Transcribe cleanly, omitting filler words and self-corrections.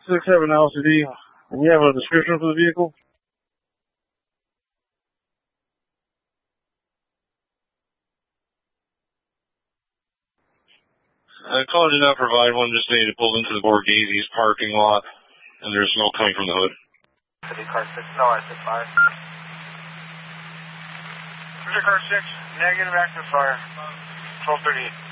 67 LCD. We have a description for the vehicle. Caller did not provide one, just needed to pull into the Borghesi's parking lot, and there's smoke coming from the hood. City car 6, no, I said fire. Cruiser car 6, negative active fire, 1238.